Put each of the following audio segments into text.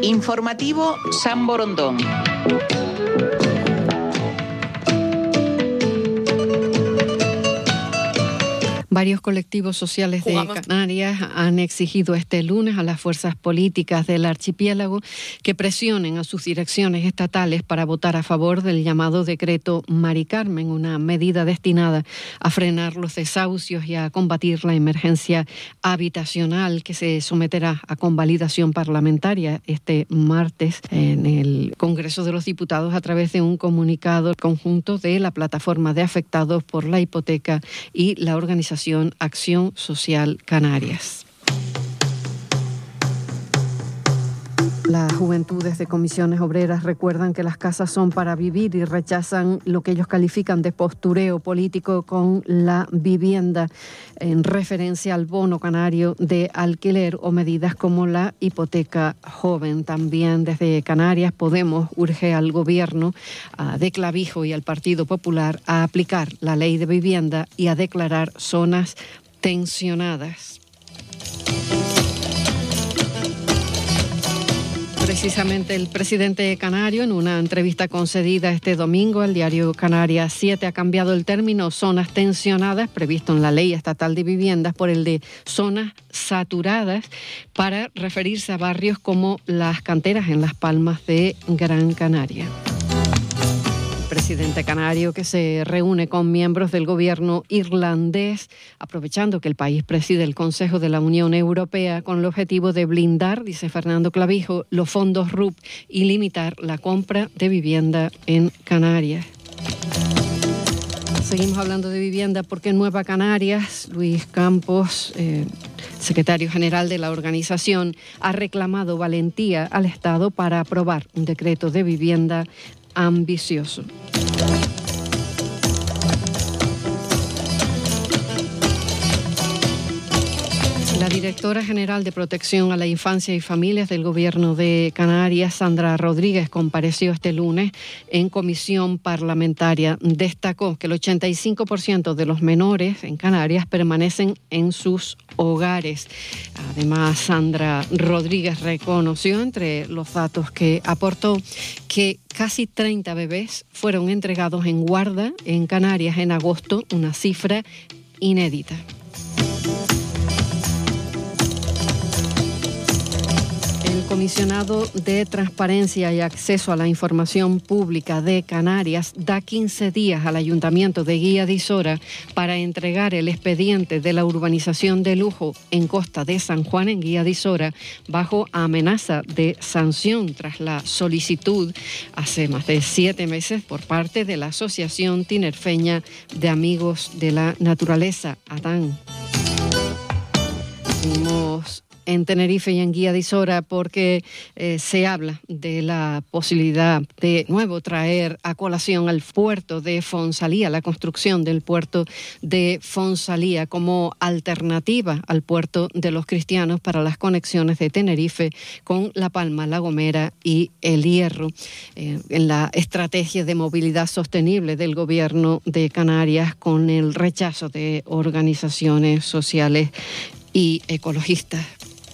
Informativo San Borondón. Varios colectivos sociales de Canarias han exigido este lunes a las fuerzas políticas del archipiélago que presionen a sus direcciones estatales para votar a favor del llamado decreto Mari Carmen, una medida destinada a frenar los desahucios y a combatir la emergencia habitacional que se someterá a convalidación parlamentaria este martes en el Congreso de los Diputados a través de un comunicado conjunto de la Plataforma de Afectados por la Hipoteca y la organización Acción Social Canarias. Las juventudes de comisiones obreras recuerdan que las casas son para vivir y rechazan lo que ellos califican de postureo político con la vivienda en referencia al bono canario de alquiler o medidas como la hipoteca joven. También desde Canarias Podemos urge al gobierno de Clavijo y al Partido Popular a aplicar la ley de vivienda y a declarar zonas tensionadas. Precisamente el presidente canario, en una entrevista concedida este domingo al diario Canarias 7, ha cambiado el término zonas tensionadas, previsto en la Ley Estatal de Viviendas, por el de zonas saturadas, para referirse a barrios como Las Canteras en Las Palmas de Gran Canaria. El presidente canario, que se reúne con miembros del gobierno irlandés, aprovechando que el país preside el Consejo de la Unión Europea con el objetivo de blindar, dice Fernando Clavijo, los fondos RUP y limitar la compra de vivienda en Canarias. Seguimos hablando de vivienda porque en Nueva Canarias, Luis Campos, secretario general de la organización, ha reclamado valentía al Estado para aprobar un decreto de vivienda ambicioso. La directora general de Protección a la Infancia y Familias del Gobierno de Canarias, Sandra Rodríguez, compareció este lunes en comisión parlamentaria. Destacó que el 85% de los menores en Canarias permanecen en sus hogares. Además, Sandra Rodríguez reconoció, entre los datos que aportó, que casi 30 bebés fueron entregados en guarda en Canarias en agosto, una cifra inédita. El comisionado de Transparencia y Acceso a la Información Pública de Canarias da 15 días al Ayuntamiento de Guía de Isora para entregar el expediente de la urbanización de lujo en Costa de San Juan, en Guía de Isora, bajo amenaza de sanción tras la solicitud hace más de 7 meses por parte de la Asociación Tinerfeña de Amigos de la Naturaleza, ATAN. Seguimos en Tenerife y en Guía de Isora porque se habla de la posibilidad de nuevo traer a colación al puerto de Fonsalía, la construcción del puerto de Fonsalía como alternativa al puerto de los Cristianos para las conexiones de Tenerife con La Palma, La Gomera y El Hierro, en la estrategia de movilidad sostenible del Gobierno de Canarias, con el rechazo de organizaciones sociales y ecologistas.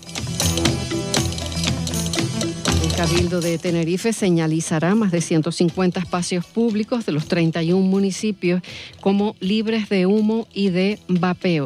El Cabildo de Tenerife señalizará más de 150 espacios públicos de los 31 municipios como libres de humo y de vapeo.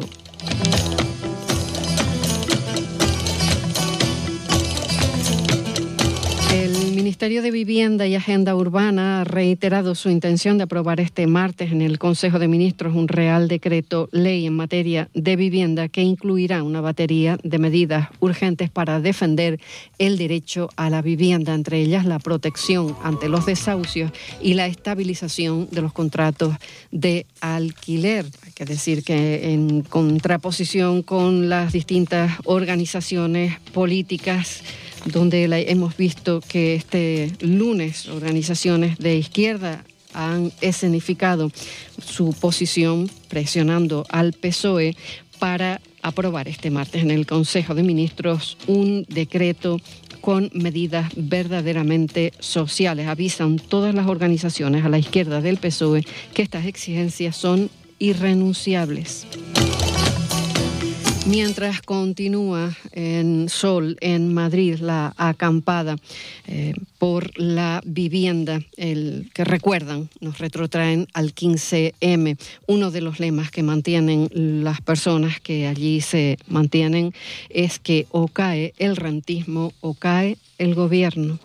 El Ministerio de Vivienda y Agenda Urbana ha reiterado su intención de aprobar este martes en el Consejo de Ministros un Real Decreto Ley en materia de vivienda que incluirá una batería de medidas urgentes para defender el derecho a la vivienda, entre ellas la protección ante los desahucios y la estabilización de los contratos de alquiler. Hay que decir que en contraposición con las distintas organizaciones políticas, donde hemos visto que este lunes organizaciones de izquierda han escenificado su posición presionando al PSOE para aprobar este martes en el Consejo de Ministros un decreto con medidas verdaderamente sociales. Avisan todas las organizaciones a la izquierda del PSOE que estas exigencias son irrenunciables. Mientras continúa en Sol, en Madrid, la acampada por la vivienda, el que recuerdan, nos retrotraen al 15M. Uno de los lemas que mantienen las personas que allí se mantienen es que o cae el rentismo o cae el gobierno.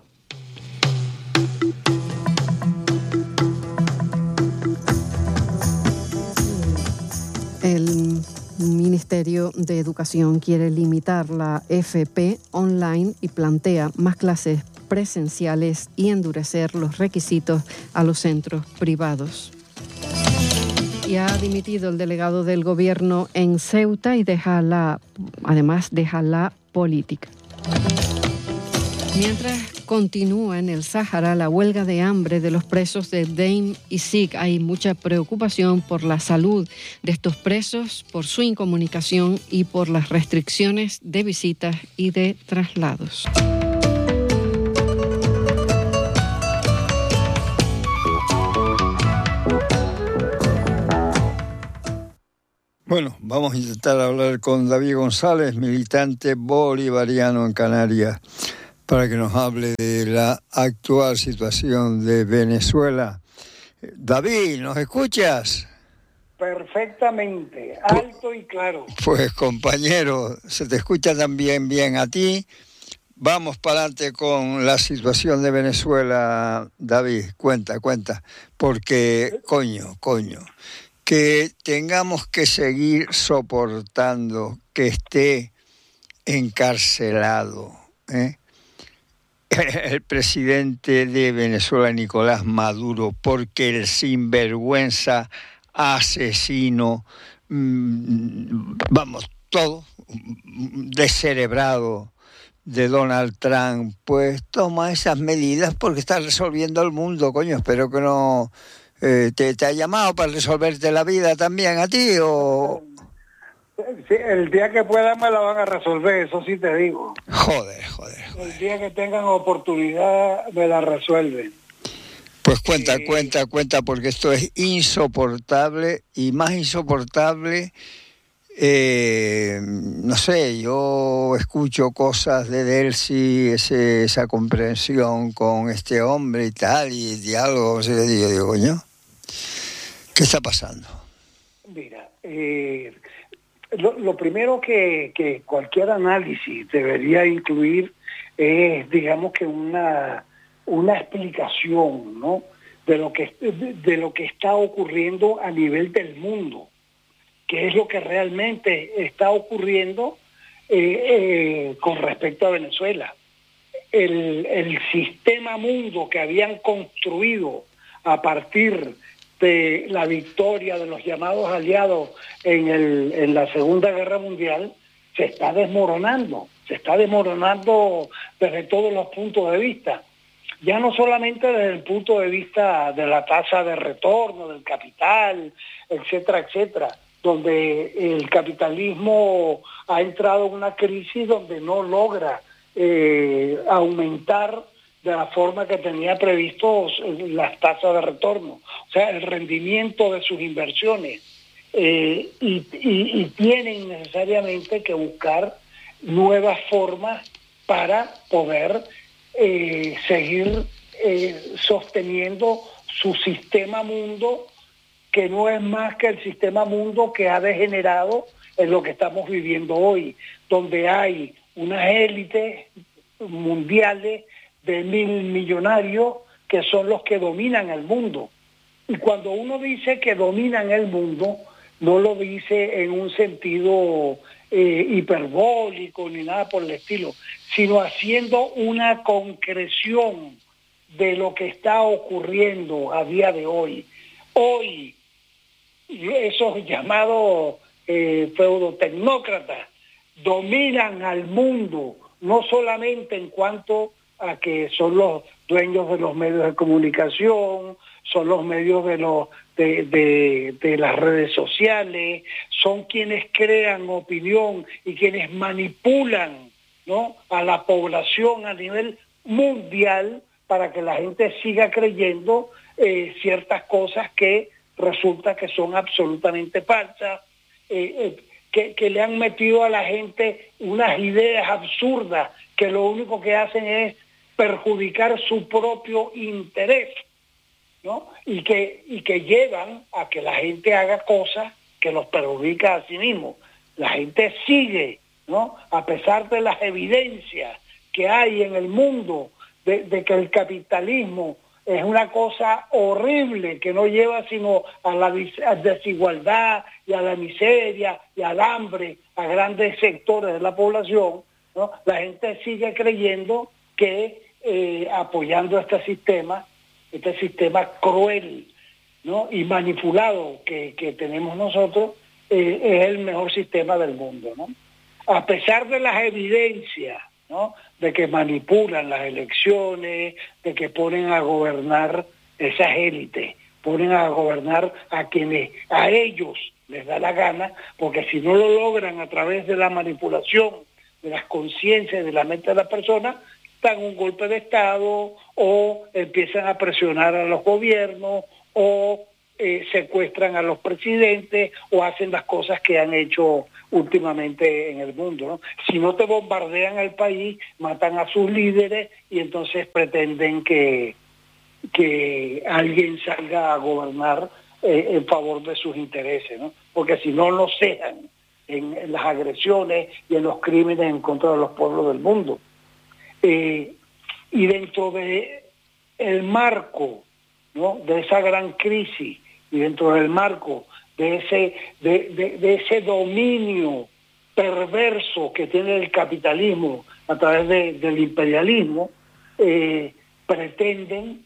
El Ministerio de Educación quiere limitar la FP online y plantea más clases presenciales y endurecer los requisitos a los centros privados. Y ha dimitido el delegado del gobierno en Ceuta y además deja la política. Mientras continúa en el Sáhara la huelga de hambre de los presos de Deim y Sig, hay mucha preocupación por la salud de estos presos, por su incomunicación y por las restricciones de visitas y de traslados. Bueno, vamos a intentar hablar con David González, militante bolivariano en Canarias, para que nos hable de la actual situación de Venezuela. David, ¿nos escuchas? Perfectamente, alto y claro. Pues compañero, se te escucha también bien a ti. Vamos para adelante con la situación de Venezuela, David, cuenta, porque coño, que tengamos que seguir soportando que esté encarcelado, el presidente de Venezuela, Nicolás Maduro, porque el sinvergüenza asesino, todo descerebrado de Donald Trump, pues toma esas medidas porque está resolviendo el mundo, coño. Espero que no te ha llamado para resolverte la vida también a ti, o... Sí, el día que puedan me la van a resolver, eso sí te digo. Joder. El día que tengan oportunidad me la resuelven. Pues cuenta, porque esto es insoportable, y más insoportable, no sé, yo escucho cosas de Delcy, esa comprensión con este hombre y tal, y diálogos, y yo digo, coño, ¿qué está pasando? Mira, lo primero que cualquier análisis debería incluir es, digamos, que una explicación, ¿no?, de lo que está ocurriendo a nivel del mundo, que es lo que realmente está ocurriendo con respecto a Venezuela. El sistema mundo que habían construido a partir de la victoria de los llamados aliados en la Segunda Guerra Mundial se está desmoronando desde todos los puntos de vista. Ya no solamente desde el punto de vista de la tasa de retorno del capital, etcétera, donde el capitalismo ha entrado en una crisis donde no logra aumentar de la forma que tenía previsto las tasas de retorno, o sea, el rendimiento de sus inversiones, y tienen necesariamente que buscar nuevas formas para poder seguir sosteniendo su sistema mundo, que no es más que el sistema mundo que ha degenerado en lo que estamos viviendo hoy, donde hay unas élites mundiales de 1.000 millonarios que son los que dominan el mundo. Y cuando uno dice que dominan el mundo, no lo dice en un sentido hiperbólico ni nada por el estilo, sino haciendo una concreción de lo que está ocurriendo a día de hoy. Hoy, esos llamados feudotecnócratas dominan al mundo, no solamente en cuanto a que son los dueños de los medios de comunicación, son los medios de las redes sociales, son quienes crean opinión y quienes manipulan, ¿no?, a la población a nivel mundial para que la gente siga creyendo ciertas cosas que resulta que son absolutamente falsas. que le han metido a la gente unas ideas absurdas que lo único que hacen es perjudicar su propio interés, ¿no? Y que llevan a que la gente haga cosas que los perjudica a sí mismo. La gente sigue, ¿no? A pesar de las evidencias que hay en el mundo de que el capitalismo es una cosa horrible que no lleva sino a la desigualdad y a la miseria y al hambre a grandes sectores de la población, ¿no? La gente sigue creyendo que apoyando este sistema cruel, ¿no? Y manipulado que tenemos nosotros, es el mejor sistema del mundo, ¿no? A pesar de las evidencias, ¿no? De que manipulan las elecciones, de que ponen a gobernar esas élites, ponen a gobernar a quienes a ellos les da la gana, porque si no lo logran a través de la manipulación de las conciencias, de la mente de las personas, dan un golpe de Estado o empiezan a presionar a los gobiernos o secuestran a los presidentes o hacen las cosas que han hecho últimamente en el mundo, ¿no? Si no te bombardean el país, matan a sus líderes y entonces pretenden que alguien salga a gobernar en favor de sus intereses, ¿no? Porque si no, no cejan en las agresiones y en los crímenes en contra de los pueblos del mundo. Y dentro de el marco, ¿no? De esa gran crisis y dentro del marco de ese dominio perverso que tiene el capitalismo a través del imperialismo, pretenden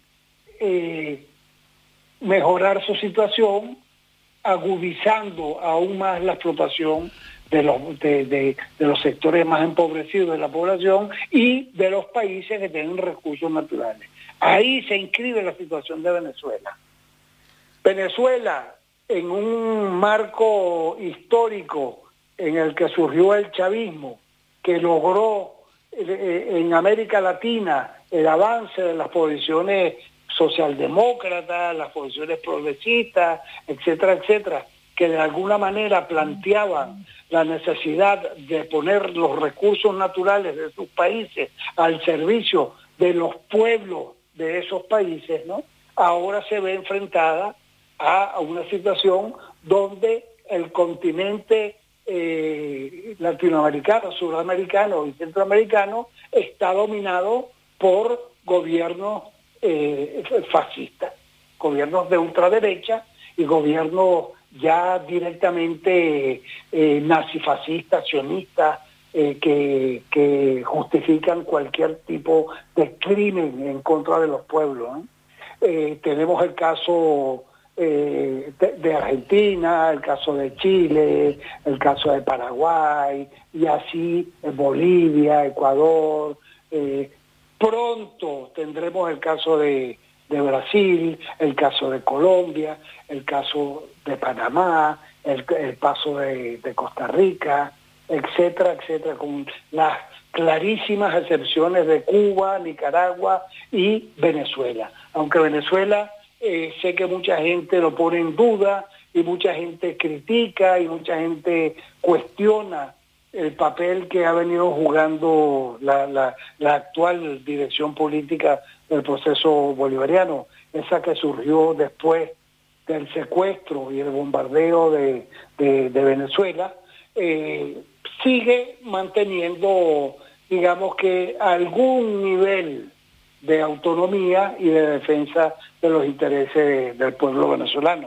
mejorar su situación agudizando aún más la explotación de los sectores más empobrecidos de la población y de los países que tienen recursos naturales. Ahí se inscribe la situación de Venezuela. Venezuela, en un marco histórico en el que surgió el chavismo, que logró en América Latina el avance de las posiciones socialdemócratas, las posiciones progresistas, etcétera, etcétera, que de alguna manera planteaban la necesidad de poner los recursos naturales de sus países al servicio de los pueblos de esos países, ¿no? Ahora se ve enfrentada a una situación donde el continente latinoamericano, sudamericano y centroamericano está dominado por gobiernos fascistas, gobiernos de ultraderecha y gobiernos ya directamente nazifascistas, sionistas, que justifican cualquier tipo de crimen en contra de los pueblos, ¿no? Tenemos el caso de Argentina, el caso de Chile, el caso de Paraguay, y así Bolivia, Ecuador. Pronto tendremos el caso de Brasil, el caso de Colombia, el caso de Panamá, el caso de Costa Rica, etcétera, etcétera, con las clarísimas excepciones de Cuba, Nicaragua y Venezuela. Aunque Venezuela, sé que mucha gente lo pone en duda y mucha gente critica y mucha gente cuestiona el papel que ha venido jugando la actual dirección política del proceso bolivariano, esa que surgió después del secuestro y el bombardeo de Venezuela, sigue manteniendo, digamos que, algún nivel de autonomía y de defensa de los intereses del pueblo venezolano.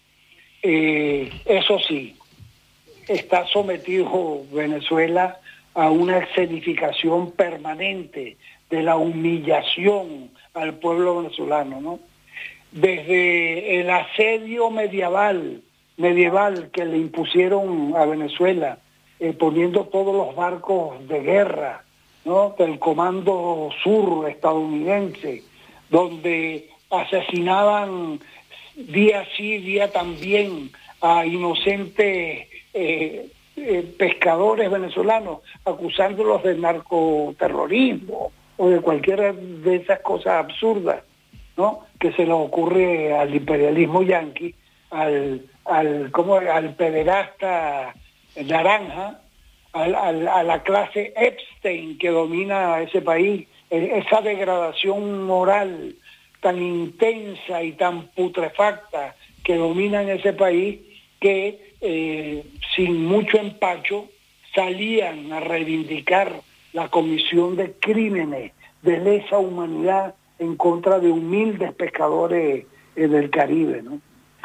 Eso sí, está sometido Venezuela a una escenificación permanente de la humillación al pueblo venezolano, ¿no? Desde el asedio medieval que le impusieron a Venezuela, poniendo todos los barcos de guerra, ¿no? Del Comando Sur estadounidense, donde asesinaban día sí, día también a inocentes pescadores venezolanos, acusándolos de narcoterrorismo o de cualquiera de esas cosas absurdas, ¿no? Que se le ocurre al imperialismo yanqui, al pederasta naranja, a la clase Epstein que domina ese país, esa degradación moral tan intensa y tan putrefacta que domina en ese país, que sin mucho empacho salían a reivindicar la comisión de crímenes de lesa humanidad en contra de humildes pescadores del Caribe, ¿no?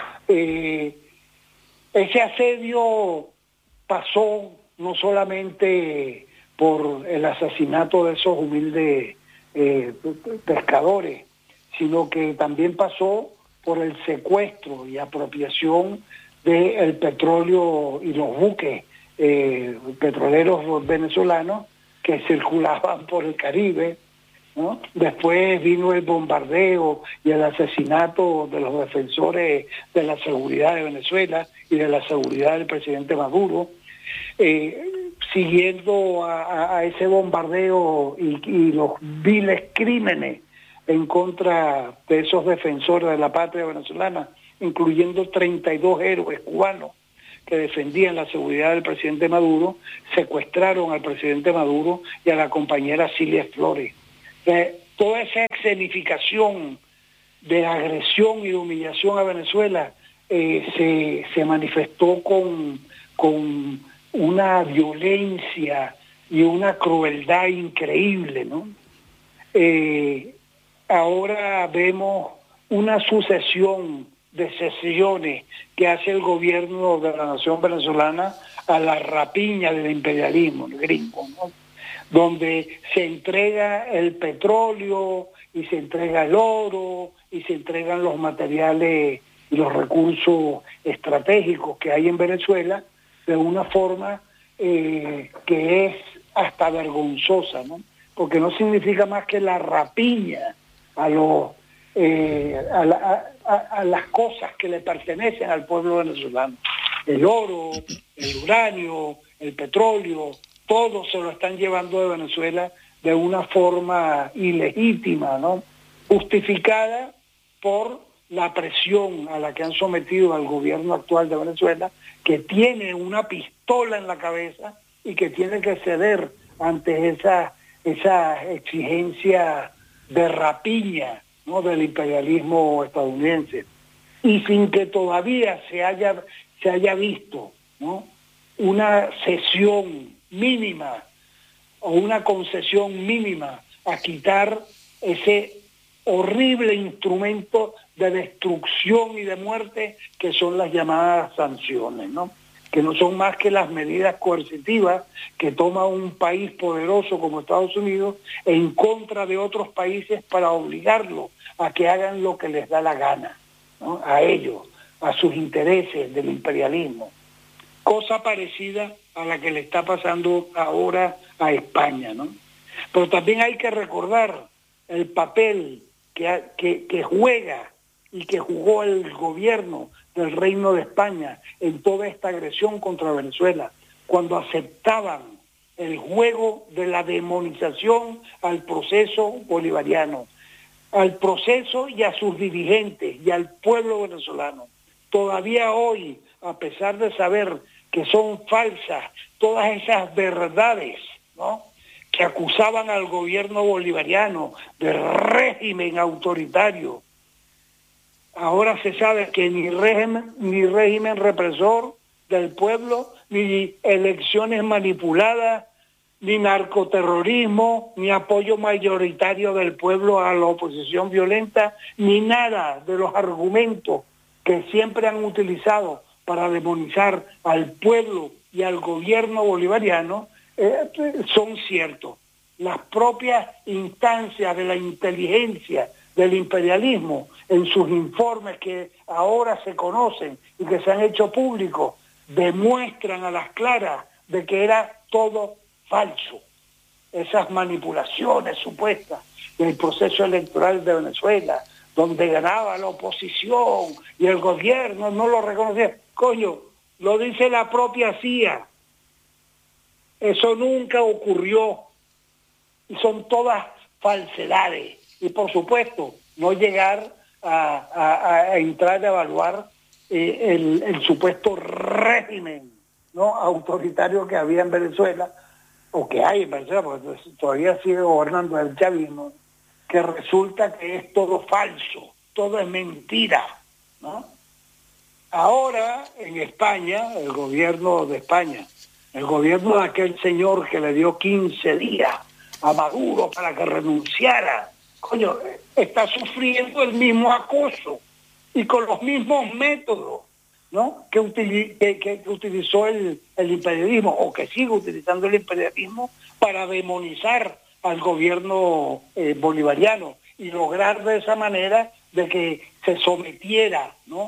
Ese asedio pasó no solamente por el asesinato de esos humildes pescadores, sino que también pasó por el secuestro y apropiación del petróleo y los buques petroleros venezolanos que circulaban por el Caribe, ¿no? Después vino el bombardeo y el asesinato de los defensores de la seguridad de Venezuela y de la seguridad del presidente Maduro. Siguiendo a ese bombardeo y los viles crímenes en contra de esos defensores de la patria venezolana, incluyendo 32 héroes cubanos que defendían la seguridad del presidente Maduro, secuestraron al presidente Maduro y a la compañera Cilia Flores. Toda esa escenificación de agresión y de humillación a Venezuela se manifestó con una violencia y una crueldad increíble, ¿no? Ahora vemos una sucesión de cesiones que hace el gobierno de la nación venezolana a la rapiña del imperialismo gringo, ¿no? Donde se entrega el petróleo y se entrega el oro y se entregan los materiales y los recursos estratégicos que hay en Venezuela de una forma que es hasta vergonzosa, ¿no? Porque no significa más que la rapiña a las cosas que le pertenecen al pueblo venezolano. El oro, el uranio, el petróleo, todo se lo están llevando de Venezuela de una forma ilegítima, ¿no? Justificada por la presión a la que han sometido al gobierno actual de Venezuela, que tiene una pistola en la cabeza y que tiene que ceder ante esa exigencia de rapiña, ¿no?, del imperialismo estadounidense, y sin que todavía se haya visto, ¿no?, una cesión mínima o una concesión mínima a quitar ese horrible instrumento de destrucción y de muerte que son las llamadas sanciones, ¿no?, que no son más que las medidas coercitivas que toma un país poderoso como Estados Unidos en contra de otros países para obligarlos a que hagan lo que les da la gana, ¿no?, a ellos, a sus intereses del imperialismo. Cosa parecida a la que le está pasando ahora a España, ¿no? Pero también hay que recordar el papel que juega y que jugó el gobierno del Reino de España en toda esta agresión contra Venezuela, cuando aceptaban el juego de la demonización al proceso bolivariano, al proceso y a sus dirigentes y al pueblo venezolano. Todavía hoy, a pesar de saber que son falsas todas esas verdades, ¿no?, que acusaban al gobierno bolivariano de régimen autoritario, ahora se sabe que ni régimen represor del pueblo, ni elecciones manipuladas, ni narcoterrorismo, ni apoyo mayoritario del pueblo a la oposición violenta, ni nada de los argumentos que siempre han utilizado para demonizar al pueblo y al gobierno bolivariano son ciertos. Las propias instancias de la inteligencia del imperialismo, en sus informes que ahora se conocen y que se han hecho públicos, demuestran a las claras de que era todo falso. Esas manipulaciones supuestas del proceso electoral de Venezuela, donde ganaba la oposición y el gobierno no lo reconocía. Coño, lo dice la propia CIA. Eso nunca ocurrió. Y son todas falsedades. Y por supuesto, no llegar a entrar a evaluar el supuesto régimen ¿no?, autoritario que había en Venezuela, o que hay en Venezuela, porque todavía sigue gobernando el chavismo, que resulta que es todo falso, todo es mentira, ¿no? Ahora, en España, el gobierno de España, el gobierno de aquel señor que le dio 15 días a Maduro para que renunciara, coño, está sufriendo el mismo acoso y con los mismos métodos, ¿no?, que utilizó el imperialismo, o que sigue utilizando el imperialismo para demonizar al gobierno bolivariano y lograr de esa manera de que se sometiera, ¿no?,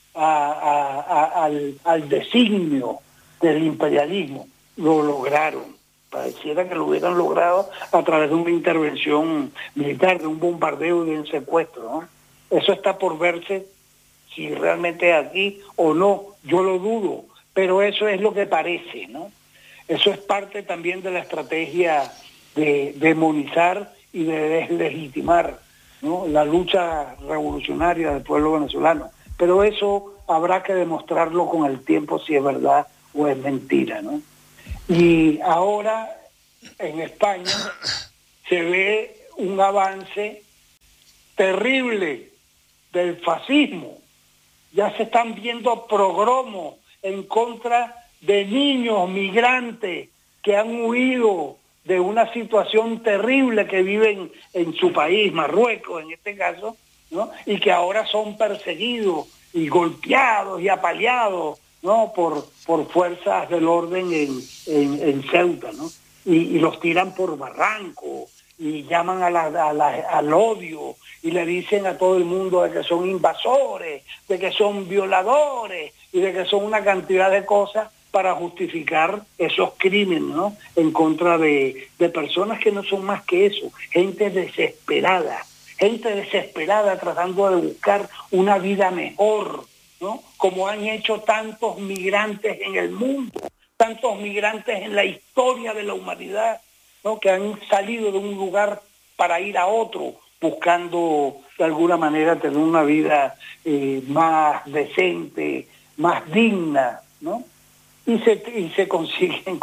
al designio del imperialismo. Lo lograron. Pareciera que lo hubieran logrado a través de una intervención militar, de un bombardeo y de un secuestro, ¿no? Eso está por verse si realmente es así o no. Yo lo dudo, pero eso es lo que parece, ¿no? Eso es parte también de la estrategia de demonizar y de deslegitimar, ¿no?, la lucha revolucionaria del pueblo venezolano. Pero eso habrá que demostrarlo con el tiempo si es verdad o es mentira, ¿no? Y ahora en España se ve un avance terrible del fascismo. Ya se están viendo progromos en contra de niños migrantes que han huido de una situación terrible que viven en su país, Marruecos en este caso, ¿no?, y que ahora son perseguidos y golpeados y apaleados, ¿no?, por fuerzas del orden en Ceuta, ¿no? Y los tiran por barranco y llaman al odio y le dicen a todo el mundo de que son invasores, de que son violadores y de que son una cantidad de cosas para justificar esos crímenes, ¿no?, en contra de personas que no son más que eso, gente desesperada tratando de buscar una vida mejor, ¿no?, como han hecho tantos migrantes en el mundo, tantos migrantes en la historia de la humanidad, ¿no?, que han salido de un lugar para ir a otro, buscando de alguna manera tener una vida más decente, más digna, ¿no? Y se consiguen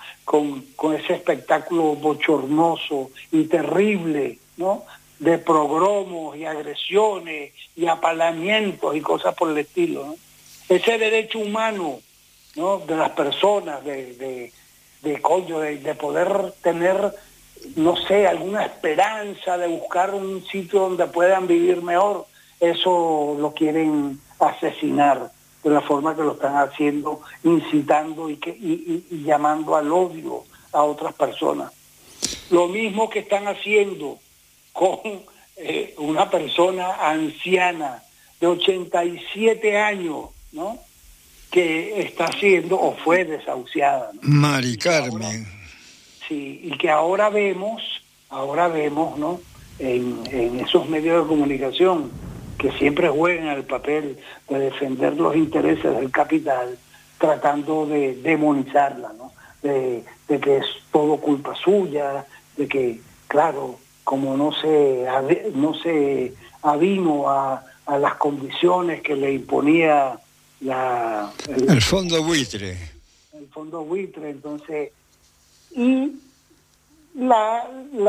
con ese espectáculo bochornoso y terrible, ¿no?, de progromos y agresiones y apalamientos y cosas por el estilo, ¿no? Ese derecho humano, ¿no?, de las personas, de poder tener, no sé, alguna esperanza de buscar un sitio donde puedan vivir mejor, eso lo quieren asesinar de la forma que lo están haciendo, incitando y llamando al odio a otras personas. Lo mismo que están haciendo con una persona anciana de 87 años, ¿no?, que está siendo o fue desahuciada, ¿no? Mari Carmen. Sí, y que ahora vemos, ¿no?, en esos medios de comunicación que siempre juegan el papel de defender los intereses del capital, tratando de demonizarla, ¿no?, de que es todo culpa suya, de que, claro, como no se avino a las condiciones que le imponía el fondo buitre. El fondo buitre, entonces, y la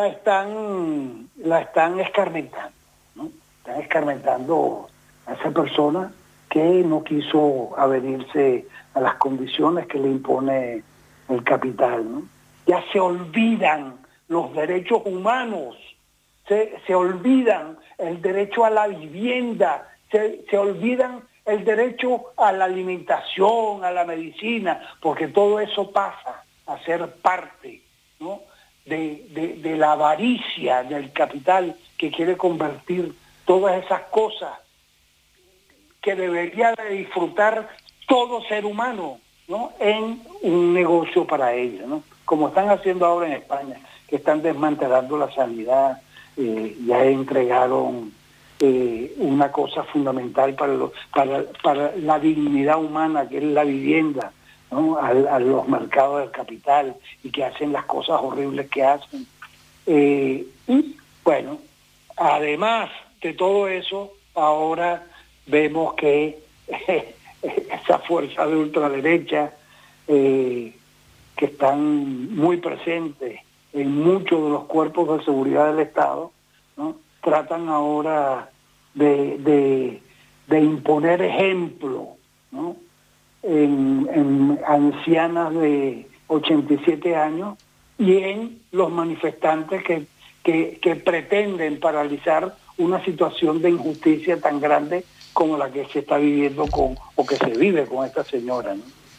están escarmentando, ¿no? Están escarmentando a esa persona que no quiso adherirse a las condiciones que le impone el capital, ¿no? Ya se olvidan los derechos humanos, se olvidan el derecho a la vivienda, se olvidan el derecho a la alimentación, a la medicina, porque todo eso pasa a ser parte, ¿no?, de la avaricia del capital que quiere convertir todas esas cosas que debería de disfrutar todo ser humano, ¿no?, en un negocio para ellos, ¿no?, como están haciendo ahora en España, que están desmantelando la sanidad, ya entregaron una cosa fundamental para la dignidad humana, que es la vivienda, ¿no?, a los mercados del capital, y que hacen las cosas horribles que hacen. Y bueno, además de todo eso, ahora vemos que esa fuerza de ultraderecha que están muy presentes en muchos de los cuerpos de seguridad del Estado, ¿no? Tratan ahora de imponer ejemplo, ¿no? En ancianas de 87 años y en los manifestantes que pretenden paralizar una situación de injusticia tan grande como la que se está viviendo o que se vive con esta señora, ¿no?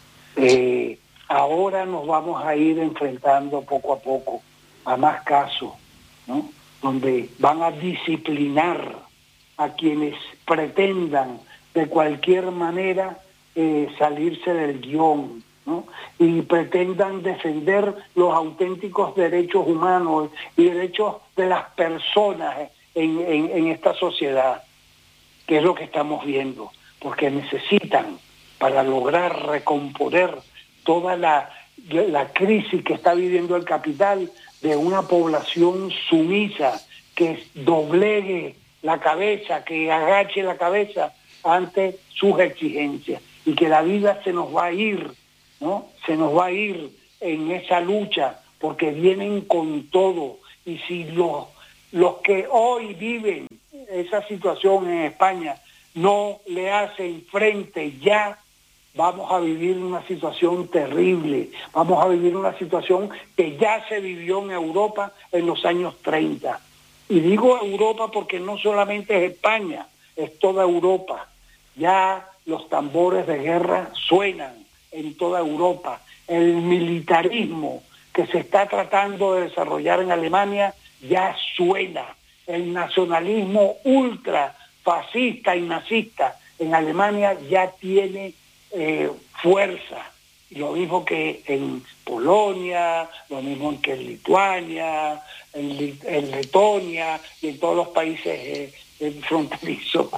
Ahora nos vamos a ir enfrentando poco a poco a más casos, ¿no? Donde van a disciplinar a quienes pretendan de cualquier manera salirse del guión, ¿no? Y pretendan defender los auténticos derechos humanos y derechos de las personas en esta sociedad, que es lo que estamos viendo, porque necesitan, para lograr recomponer toda la crisis que está viviendo el capital, de una población sumisa, que doblegue la cabeza, que agache la cabeza ante sus exigencias, y que la vida se nos va a ir, ¿no? Se nos va a ir en esa lucha, porque vienen con todo, y si los que hoy viven esa situación en España no le hacen frente ya, vamos a vivir una situación terrible, vamos a vivir una situación que ya se vivió en Europa en los años 30. Y digo Europa porque no solamente es España, es toda Europa. Ya los tambores de guerra suenan en toda Europa. El militarismo que se está tratando de desarrollar en Alemania ya suena. El nacionalismo ultra fascista y nazista en Alemania ya tiene fuerza. Lo mismo que en Polonia, lo mismo que en Lituania, en Letonia y en todos los países fronterizos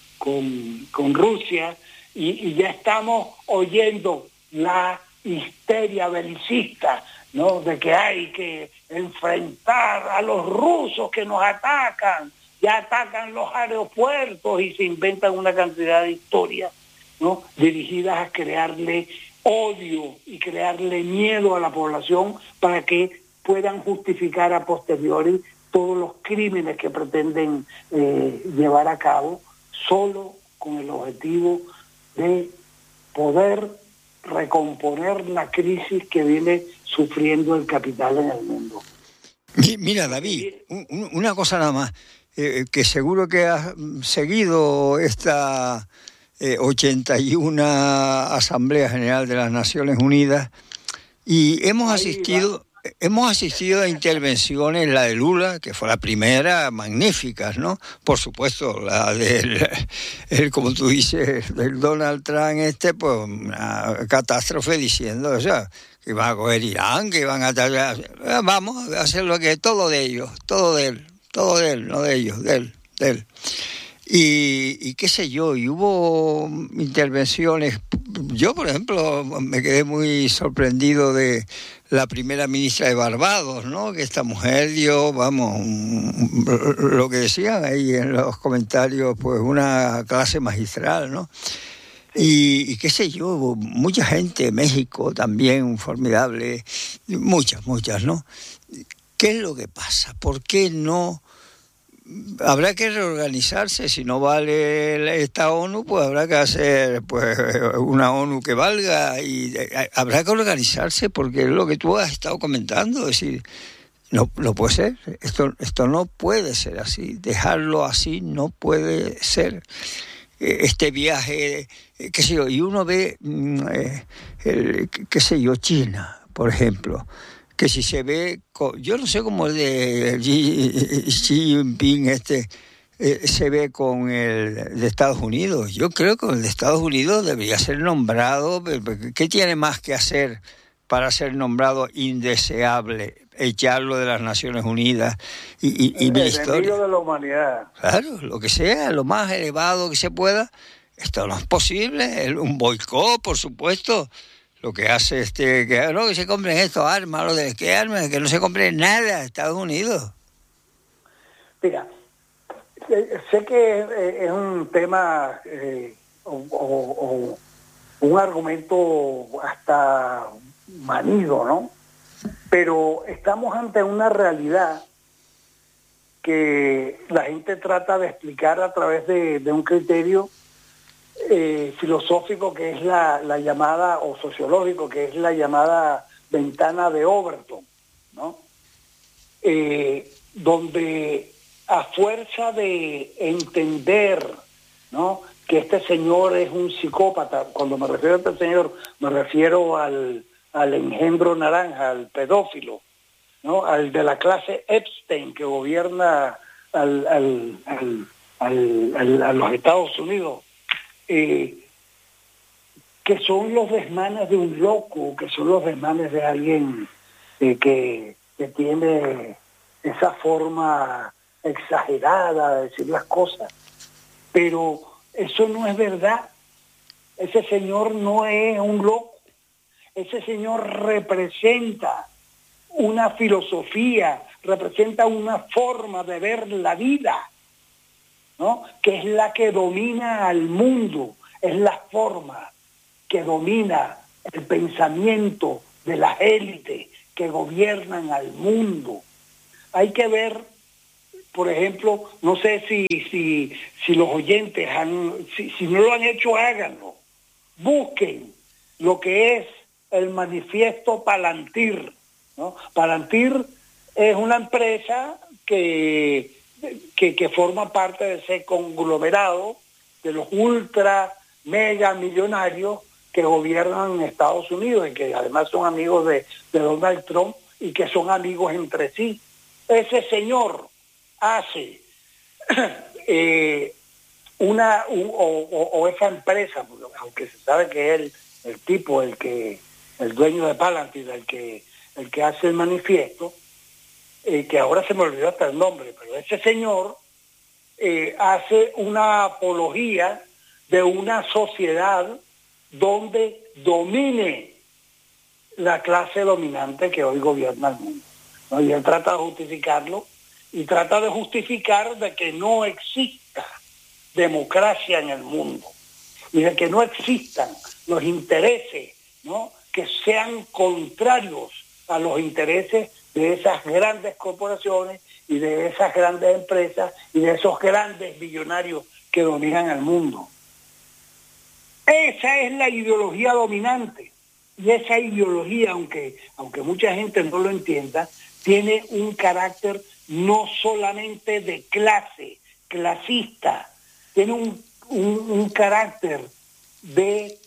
con Rusia, y ya estamos oyendo la histeria belicista, ¿no? De que hay que enfrentar a los rusos que nos atacan, ya atacan los aeropuertos, y se inventan una cantidad de historias, ¿no? Dirigidas a crearle odio y crearle miedo a la población para que puedan justificar a posteriori todos los crímenes que pretenden llevar a cabo, solo con el objetivo de poder recomponer la crisis que viene sufriendo el capital en el mundo. Mira, David, una cosa nada más, que seguro que has seguido esta 81 Asamblea General de las Naciones Unidas, y hemos asistido a intervenciones, la de Lula, que fue la primera, magníficas, ¿no? Por supuesto, la del, como tú dices, del Donald Trump, pues una catástrofe, diciendo, o sea, que iban a coger Irán, que iban a vamos a hacer lo que todo de ellos, todo de él, no de ellos, de él. Y qué sé yo, y hubo intervenciones. Yo, por ejemplo, me quedé muy sorprendido de la primera ministra de Barbados, ¿no? Que esta mujer dio, vamos, lo que decían ahí en los comentarios, pues una clase magistral, ¿no? Y qué sé yo, hubo mucha gente, México también, formidable, muchas, ¿no? ¿Qué es lo que pasa? ¿Por qué no? Habrá que reorganizarse. Si no vale esta ONU, pues habrá que hacer pues una ONU que valga, y habrá que organizarse, porque es lo que tú has estado comentando, es decir, no puede ser, esto no puede ser así, dejarlo así no puede ser. Este viaje, qué sé yo, y uno ve, qué sé yo, China, por ejemplo, que si se ve, yo no sé cómo el de Xi Jinping se ve con el de Estados Unidos. Yo creo que el de Estados Unidos debería ser nombrado. ¿Qué tiene más que hacer para ser nombrado indeseable? Echarlo de las Naciones Unidas y el enemigo de la humanidad. Claro, lo que sea, lo más elevado que se pueda. Esto no es posible. Un boicot, por supuesto. Lo que hace que se compren estos armas, lo de qué armas, que no se compren nada, Estados Unidos. Mira, sé que es un tema un argumento hasta manido, ¿no? Pero estamos ante una realidad que la gente trata de explicar a través de un criterio filosófico que es la llamada, o sociológico, que es la llamada ventana de Overton, ¿no? Donde a fuerza de entender, ¿no?, que este señor es un psicópata, cuando me refiero a este señor, me refiero al engendro naranja, al pedófilo, ¿no?, al de la clase Epstein que gobierna a los Estados Unidos, que son los desmanes de un loco, que son los desmanes de alguien que tiene esa forma exagerada de decir las cosas. Pero eso no es verdad. Ese señor no es un loco. Ese señor representa una filosofía, representa una forma de ver la vida, ¿no?, que es la que domina al mundo, es la forma que domina el pensamiento de las élites que gobiernan al mundo. Hay que ver, por ejemplo, no sé si los oyentes si no lo han hecho, háganlo. Busquen lo que es el manifiesto Palantir, ¿no? Palantir es una empresa que forma parte de ese conglomerado de los ultra mega millonarios que gobiernan en Estados Unidos y que además son amigos de Donald Trump y que son amigos entre sí. Ese señor hace esa empresa, aunque se sabe que es el tipo, el dueño de Palantir, el que hace el manifiesto, que ahora se me olvidó hasta el nombre, pero ese señor hace una apología de una sociedad donde domine la clase dominante que hoy gobierna el mundo, ¿no? Y él trata de justificarlo y trata de justificar de que no exista democracia en el mundo y de que no existan los intereses, ¿no?, que sean contrarios a los intereses de esas grandes corporaciones y de esas grandes empresas y de esos grandes millonarios que dominan el mundo. Esa es la ideología dominante. Y esa ideología, aunque mucha gente no lo entienda, tiene un carácter no solamente de clase, clasista, tiene un carácter de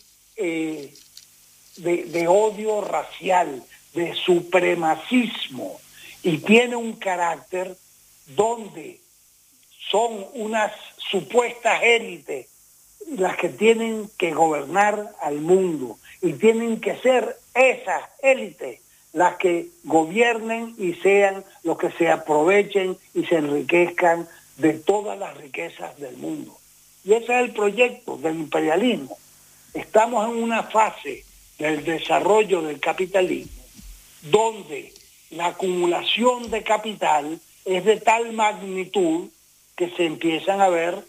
odio racial, de supremacismo, y tiene un carácter donde son unas supuestas élites las que tienen que gobernar al mundo, y tienen que ser esas élites las que gobiernen y sean los que se aprovechen y se enriquezcan de todas las riquezas del mundo. Y ese es el proyecto del imperialismo. Estamos en una fase del desarrollo del capitalismo donde la acumulación de capital es de tal magnitud que se empiezan a ver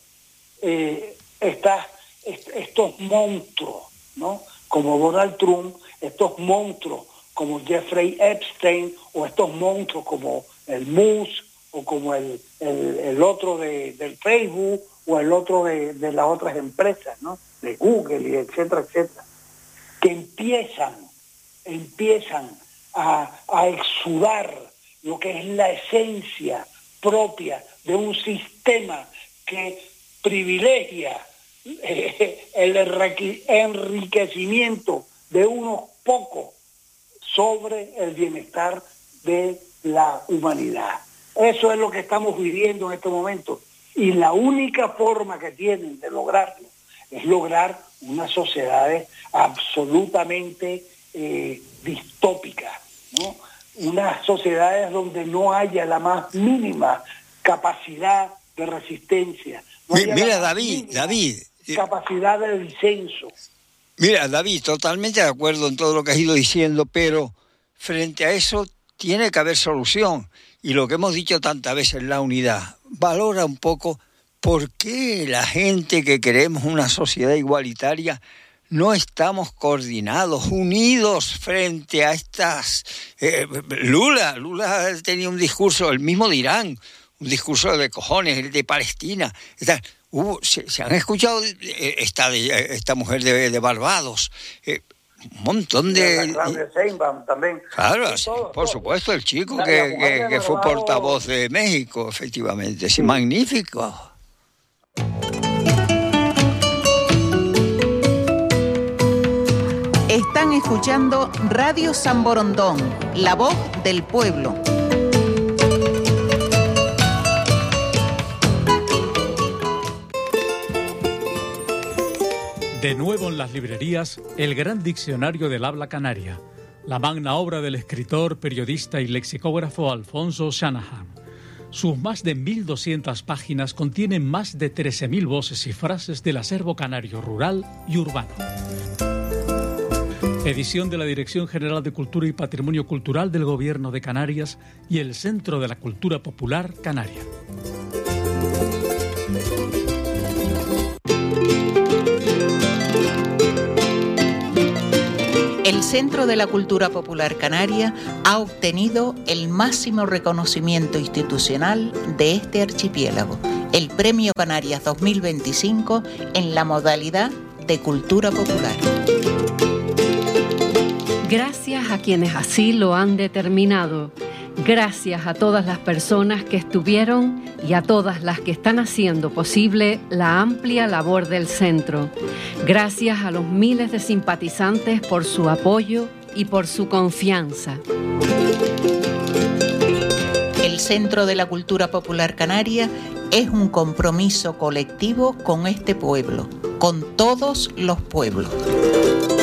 estos monstruos, ¿no?, como Donald Trump, estos monstruos como Jeffrey Epstein, o estos monstruos como el Musk, o como el otro del Facebook, o el otro de las otras empresas, ¿no?, de Google, y etcétera, etcétera, que empiezan a exudar lo que es la esencia propia de un sistema que privilegia el enriquecimiento de unos pocos sobre el bienestar de la humanidad. Eso es lo que estamos viviendo en este momento. Y la única forma que tienen de lograrlo es lograr unas sociedades absolutamente distópicas, ¿no? Unas sociedades donde no haya la más mínima capacidad de resistencia. No mira, David, capacidad de disenso. Mira, David, totalmente de acuerdo en todo lo que has ido diciendo, pero frente a eso tiene que haber solución. Y lo que hemos dicho tantas veces, la unidad. Valora un poco por qué la gente que queremos una sociedad igualitaria no estamos coordinados, unidos frente a estas... Lula tenía un discurso, el mismo de Irán, un discurso de cojones, el de Palestina. Se han escuchado esta mujer de Barbados, un montón de... La Sheinbaum también. Claro, por supuesto, el chico que fue portavoz de México, efectivamente, sí, magnífico. Están escuchando Radio San Borondón, la voz del pueblo. De nuevo en las librerías, el gran diccionario del habla canaria, la magna obra del escritor, periodista y lexicógrafo Alfonso Shanahan. Sus más de 1.200 páginas contienen más de 13.000 voces y frases del acervo canario rural y urbano. Edición de la Dirección General de Cultura y Patrimonio Cultural del Gobierno de Canarias y el Centro de la Cultura Popular Canaria. El Centro de la Cultura Popular Canaria ha obtenido el máximo reconocimiento institucional de este archipiélago, el Premio Canarias 2025 en la modalidad de Cultura Popular. Gracias a quienes así lo han determinado. Gracias a todas las personas que estuvieron y a todas las que están haciendo posible la amplia labor del centro. Gracias a los miles de simpatizantes por su apoyo y por su confianza. El Centro de la Cultura Popular Canaria es un compromiso colectivo con este pueblo, con todos los pueblos.